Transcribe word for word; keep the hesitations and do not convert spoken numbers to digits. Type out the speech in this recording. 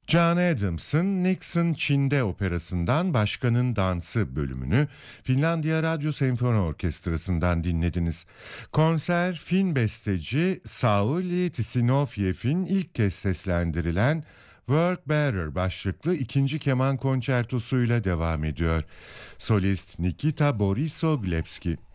John Adams'ın Nixon Çin'de operasından Başkanın Dansı bölümünü Finlandiya Radyo Senfoni Orkestrası'ndan dinlediniz. Konser Fin besteci Sauli Tisinofyev'in ilk kez seslendirilen Work Better başlıklı ikinci keman konçertosuyla devam ediyor. Solist Nikita Borisoglepski.